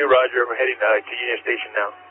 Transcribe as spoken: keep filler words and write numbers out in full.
two, roger. We're heading uh, to Union Station now.